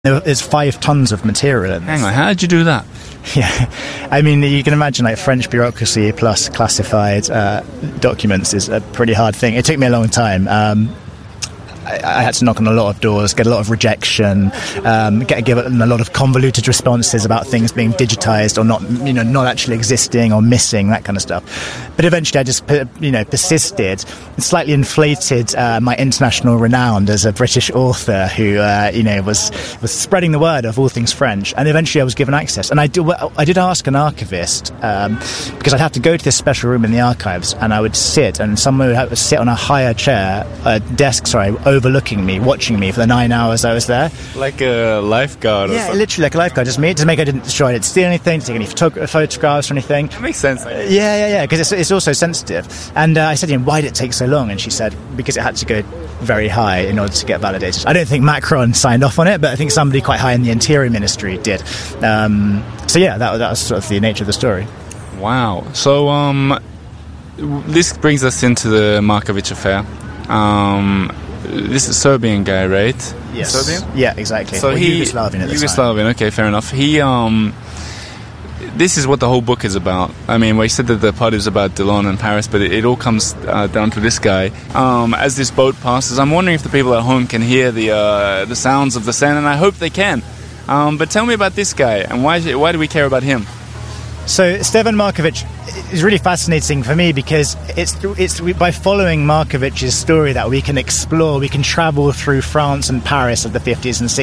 There's 5 tons of material in this. Hang on, how did you do that? Yeah, I mean, you can imagine like French bureaucracy plus classified documents is a pretty hard thing. It took me a long time. I had to knock on a lot of doors, get a lot of rejection, get given a lot of convoluted responses about things being digitized or not actually existing or missing, that kind of stuff. But eventually I just persisted and slightly inflated my international renown as a British author who was spreading the word of all things French, and eventually I was given access. And I did ask an archivist, because I'd have to go to this special room in the archives, and I would sit, and someone would have to sit on a higher chair, overlooking me, watching me for the 9 hours I was there. Like a lifeguard or something? Yeah, literally like a lifeguard, just make I didn't steal anything, to take any photographs or anything. That makes sense. Yeah, because it's also sensitive. And I said, why did it take so long? And she said, because it had to go very high in order to get validated. I don't think Macron signed off on it, but I think somebody quite high in the Interior Ministry did. So yeah, that was sort of the nature of the story. Wow. So this brings us into the Markovic affair. This is a Serbian guy, right? Yes. Serbian? Yeah, exactly. So Yugoslavian at the time. Okay, fair enough. This is what the whole book is about. I mean, we said that the part is about Delon and Paris, but it all comes down to this guy. As this boat passes, I'm wondering if the people at home can hear the sounds of the Seine, and I hope they can. But tell me about this guy, and why do we care about him? So Stevan Markovic is really fascinating for me because it's by following Markovic's story that we can explore, we can travel through France and Paris of the 50s and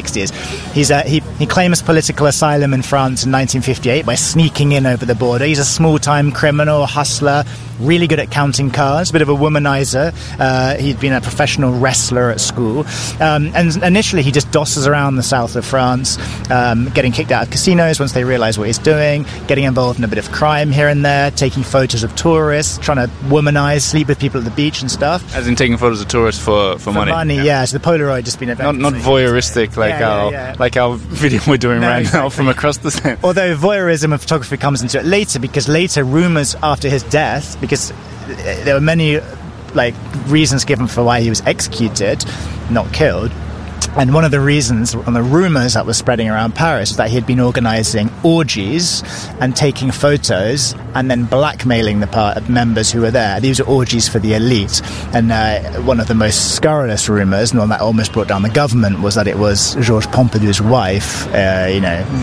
60s. He claims political asylum in France in 1958 by sneaking in over the border. He's a small-time criminal, hustler, really good at counting cards, a bit of a womanizer. He'd been a professional wrestler at school. And initially he just dosses around the south of France, getting kicked out of casinos once they realise what he's doing, getting involved in a bit of crime here and there, taking photos of tourists, trying to womanize, sleep with people at the beach and stuff. As in taking photos of tourists for money? Yeah. So the Polaroid just been not voyeuristic like our video we're doing now from across the Seine. Although voyeurism and photography comes into it later, because later rumours after his death, because there were many reasons given for why he was executed, not killed. And one of the reasons, on the rumours that was spreading around Paris, was that he had been organising orgies and taking photos and then blackmailing the members who were there. These were orgies for the elite. And one of the most scurrilous rumours, and one that almost brought down the government, was that it was Georges Pompidou's wife, in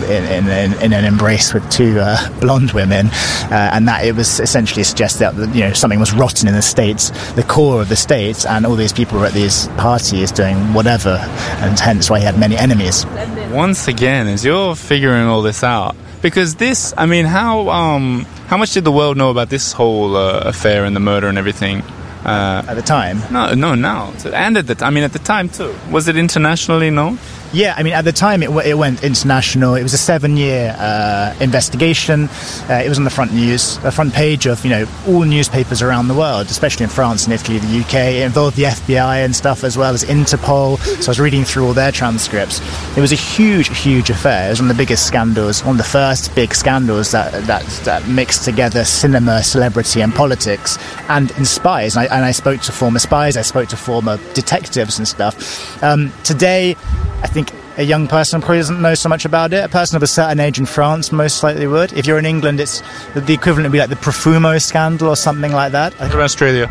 an embrace with 2 blonde women, and that it was essentially suggested that something was rotten in the states, the core of the states, and all these people were at these parties doing whatever. And hence why he had many enemies. Once again, as you're figuring all this out, because this, I mean, how much did the world know about this whole affair and the murder and everything? At the time? No, now. And at the time too. Was it internationally known? Yeah, I mean, at the time it went international. It was a 7-year investigation. It was on the front page of all newspapers around the world, especially in France and Italy, the UK. It involved the FBI and stuff, as well as Interpol. So I was reading through all their transcripts. It was a huge, huge affair. It was one of the biggest scandals, one of the first big scandals that mixed together cinema, celebrity, and politics, and in spies. And I spoke to former spies. I spoke to former detectives and stuff. Today, I think a young person probably doesn't know so much about it. A person of a certain age in France most likely would. If you're in England, it's the equivalent would be like the Profumo scandal or something like that. What about Australia?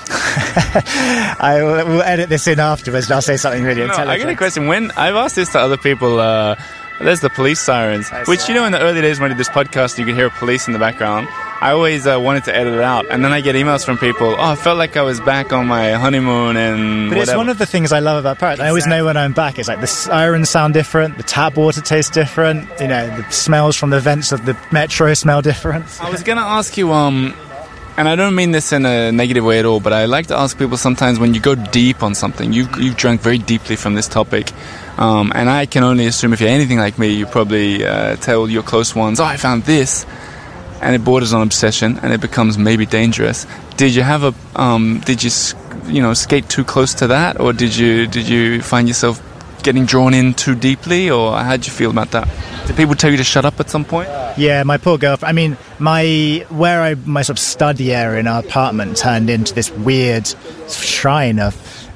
I will edit this in afterwards and I'll say something really intelligent. I got a question. When I've asked this to other people, there's the police sirens, which, in the early days when I did this podcast, you could hear police in the background. I always wanted to edit it out, and then I get emails from people, I felt like I was back on my honeymoon and But whatever. It's one of the things I love about Paris. I always know when I'm back. It's like the sirens sound different, the tap water tastes different, the smells from the vents of the metro smell different. I was going to ask you, and I don't mean this in a negative way at all, but I like to ask people sometimes when you go deep on something, you've drunk very deeply from this topic, and I can only assume if you're anything like me, you probably tell your close ones, I found this, and it borders on obsession, and it becomes maybe dangerous. Did you have did you skate too close to that, or did you find yourself getting drawn in too deeply, or how did you feel about that? Did people tell you to shut up at some point? Yeah, my poor girlfriend. I mean, my sort of study area in our apartment turned into this weird shrine of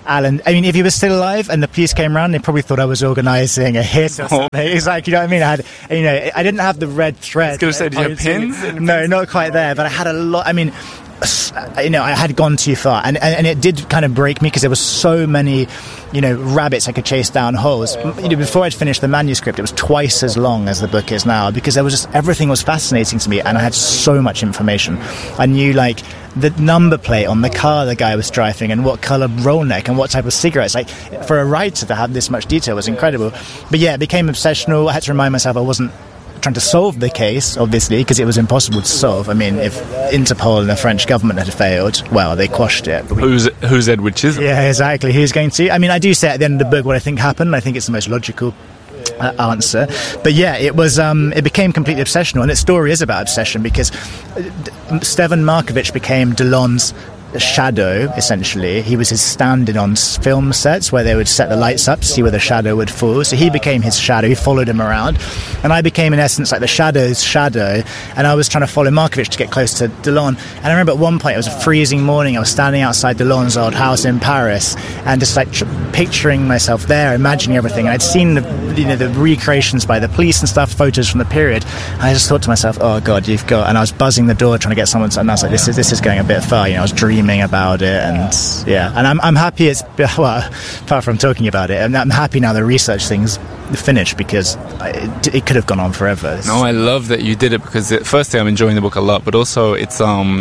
Alan, I mean, if he was still alive and the police came around, they probably thought I was organising a hit or something. Exactly, you know what I mean? I didn't have the red thread. I was going to say, did you have pins? No, not quite there, but I had a lot. I mean, I had gone too far, and it did kind of break me because there were so many, rabbits I could chase down holes. Before I'd finished the manuscript, it was twice as long as the book is now, because everything was fascinating to me, and I had so much information. I knew the number plate on the car the guy was driving, and what colour roll neck, and what type of cigarettes. For a writer to have this much detail was incredible. But yeah, it became obsessional. I had to remind myself I wasn't trying to solve the case, obviously, because it was impossible to solve. I mean, if Interpol and the French government had failed, well, they quashed it. Who's Edward Chisholm? Yeah, exactly. Who's going to? I mean, I do say at the end of the book what I think happened. I think it's the most logical answer. But yeah, it was. It became completely obsessional, and its story is about obsession, because Stevan Markovich became Delon's shadow, essentially. He was his stand-in on film sets where they would set the lights up to see where the shadow would fall. So he became his shadow. He followed him around, and I became, in essence, like the shadow's shadow, and I was trying to follow Markovich to get close to Delon. And I remember at one point, it was a freezing morning, I was standing outside Delon's old house in Paris, and just picturing myself there, imagining everything. And I'd seen the recreations by the police and stuff, photos from the period, and I just thought to myself, oh God, you've got... And I was buzzing the door trying to get someone to... And I was like, this is going a bit far. I was dreaming about it, and yeah, and I'm happy it's, well, apart from talking about it, and I'm happy now the research thing's finished, because it could have gone on forever. No, I love that you did it, because firstly I'm enjoying the book a lot, but also it's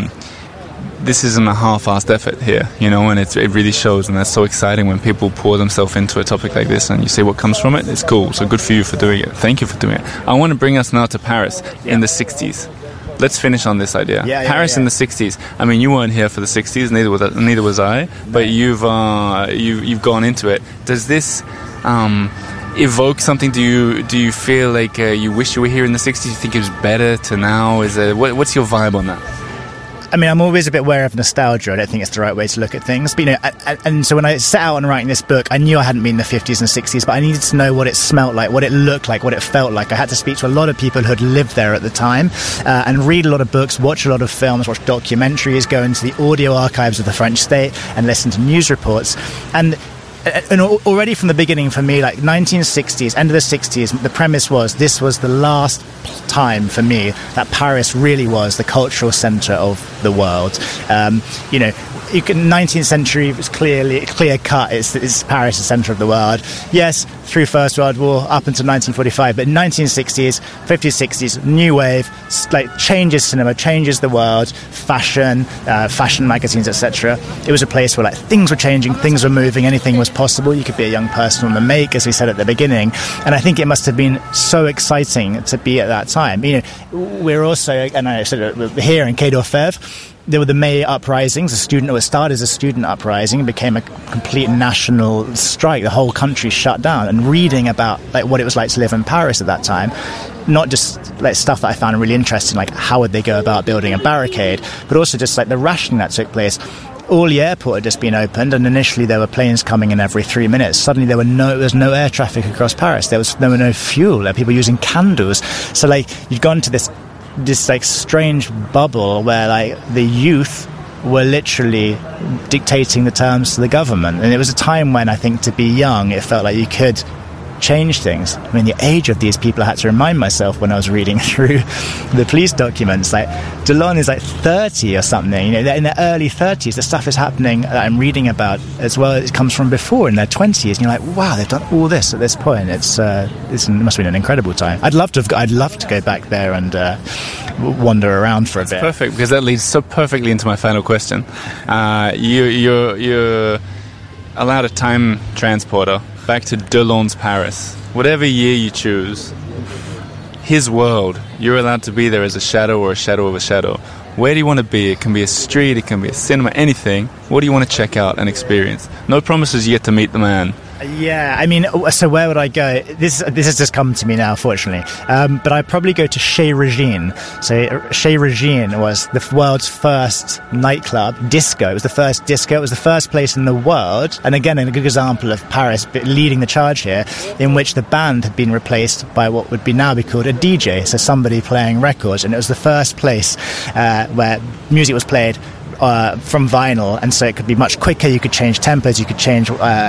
this isn't a half-assed effort here, and it really shows, and that's so exciting when people pour themselves into a topic like this and you see what comes from it. It's cool. So good for you for doing it. Thank you for doing it. I want to bring us now to Paris in the 60s. Let's finish on this idea. Paris in the 60s. I mean, you weren't here for the 60s, neither was I, but you've gone into it. Does this evoke something? Do you feel like you wish you were here in the 60s? Do you think it was better to now? What's your vibe on that? I mean, I'm always a bit wary of nostalgia. I don't think it's the right way to look at things. But, and so when I set out on writing this book, I knew I hadn't been in the 50s and 60s, but I needed to know what it smelt like, what it looked like, what it felt like. I had to speak to a lot of people who had lived there at the time, and read a lot of books, watch a lot of films, watch documentaries, go into the audio archives of the French state and listen to news reports. And already from the beginning, for me, 1960s, end of the 60s, the premise was this was the last time for me that Paris really was the cultural centre of the world. 19th century was clear cut. It's Paris, the centre of the world. Yes, through First World War up until 1945, but 1960s, 50s, 60s, new wave, changes cinema, changes the world, fashion magazines, etc. It was a place where things were changing, things were moving, anything was possible. You could be a young person on the make, as we said at the beginning, and I think it must have been so exciting to be at that time. We're also, and I said here in Quai d'Orfèvre, there were the May uprisings. It started as a student uprising, became a complete national strike. The whole country shut down. And reading about what it was like to live in Paris at that time, not just stuff that I found really interesting, like how would they go about building a barricade, but also just the rationing that took place. Orly Airport had just been opened, and initially there were planes coming in every 3 minutes. Suddenly there was no air traffic across Paris. There were no fuel. There were people using candles. So you'd gone to this strange bubble where the youth were literally dictating the terms to the government. And it was a time when I think to be young, it felt like you could change things. I mean, the age of these people, I had to remind myself when I was reading through the police documents. Delon is 30 or something. In their early 30s, the stuff is happening that I'm reading about as well. It comes from before in their 20s, and you're like, wow, they've done all this at this point. It must have been an incredible time. I'd love to go back there and wander around for a bit. Perfect, because that leads so perfectly into my final question. You're allowed a time transporter back to Delon's Paris. Whatever year you choose, his world, you're allowed to be there as a shadow or a shadow of a shadow. Where do you want to be? It can be a street, it can be a cinema, anything. What do you want to check out and experience? No promises yet to meet the man. Yeah, I mean, so where would I go? This has just come to me now, fortunately. But I'd probably go to Chez Regine. So Chez Regine was the world's first nightclub, disco. It was the first disco. It was the first place in the world, and again, a good example of Paris leading the charge here, in which the band had been replaced by what would now be called a DJ, so somebody playing records. And it was the first place where music was played from vinyl, and so it could be much quicker. You could change tempos, you could change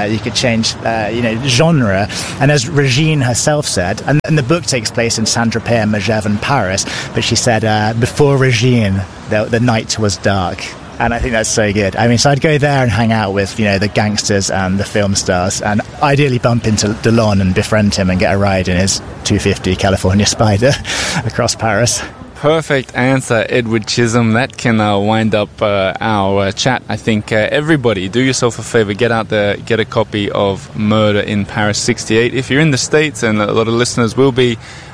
genre. And as Regine herself said, and the book takes place in Saint-Tropez, Megève, and Paris, but she said before Regine, the night was dark. And I think that's so good. I mean, so I'd go there and hang out with, the gangsters and the film stars, and ideally bump into Delon and befriend him and get a ride in his 250 California Spider across Paris. Perfect answer, Edward Chisholm. That can wind up our chat. I think everybody, do yourself a favor, get out there, get a copy of Murder in Paris 68. If you're in the States, and a lot of listeners will be,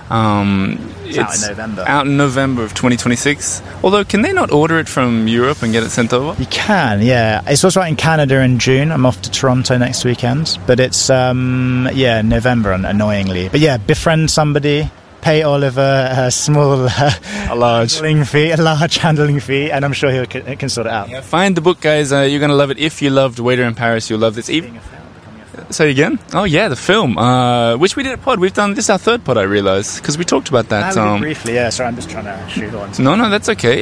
it's out in November of 2026. Although, can they not order it from Europe and get it sent over? You can, yeah. It's also out in Canada in June. I'm off to Toronto next weekend. But it's, November, annoyingly. But yeah, befriend somebody. Pay Oliver a large handling fee, and I'm sure he can sort it out. Yeah, find the book, guys. You're going to love it. If you loved Waiter in Paris, you'll love this. Say again? Oh, yeah, the film, which we did a pod. We've done this, our third pod, I realised, because we talked about that. Briefly, yeah. Sorry, I'm just trying to shoot on. No, that's okay.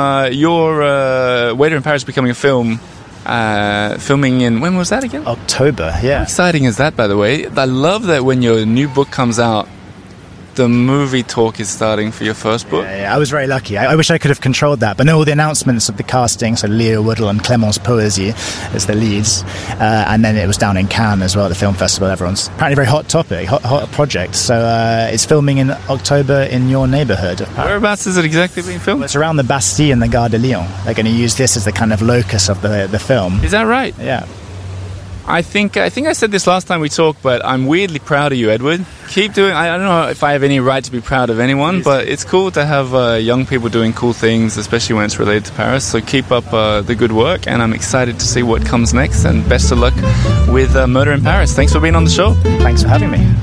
Your Waiter in Paris becoming a film. Filming in, when was that again? October, yeah. How exciting is that, by the way? I love that when your new book comes out, the movie talk is starting for your first book. Yeah, I was very lucky. I wish I could have controlled that. But no, all the announcements of the casting, so Leo Woodall and Clémence Poésy as the leads. And then it was down in Cannes as well at the film festival. Everyone's apparently very hot topic, hot project. So it's filming in October in your neighbourhood of Paris. Whereabouts is it exactly being filmed? Well, it's around the Bastille and the Gare de Lyon. They're going to use this as the kind of locus of the film. Is that right? Yeah. I think I said this last time we talked, but I'm weirdly proud of you, Edward. Keep doing. I don't know if I have any right to be proud of anyone, but it's cool to have young people doing cool things, especially when it's related to Paris. So keep up the good work, and I'm excited to see what comes next. And best of luck with Murder in Paris. Thanks for being on the show. Thanks for having me.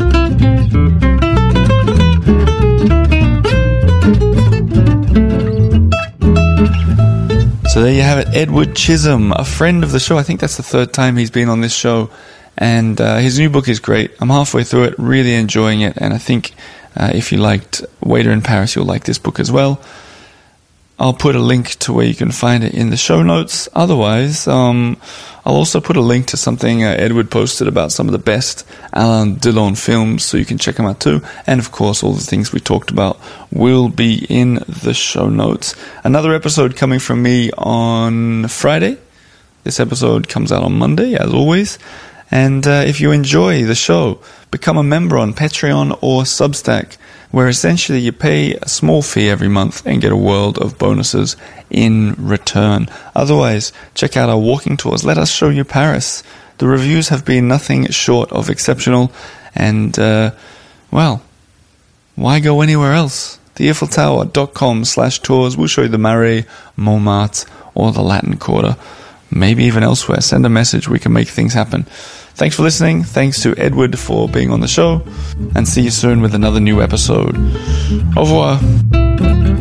So there you have it, Edward Chisholm, a friend of the show. I think that's the third time he's been on this show. And his new book is great. I'm halfway through it, really enjoying it. And I think if you liked Waiter in Paris, you'll like this book as well. I'll put a link to where you can find it in the show notes. Otherwise, I'll also put a link to something Edward posted about some of the best Alain Delon films, so you can check them out too. And of course, all the things we talked about will be in the show notes. Another episode coming from me on Friday. This episode comes out on Monday, as always. And if you enjoy the show, become a member on Patreon or Substack, where essentially you pay a small fee every month and get a world of bonuses in return. Otherwise, check out our walking tours. Let us show you Paris. The reviews have been nothing short of exceptional. And, why go anywhere else? The EiffelTower.com/tours will show you the Marais, Montmartre, or the Latin Quarter. Maybe even elsewhere. Send a message. We can make things happen. Thanks for listening. Thanks to Edward for being on the show. And see you soon with another new episode. Au revoir.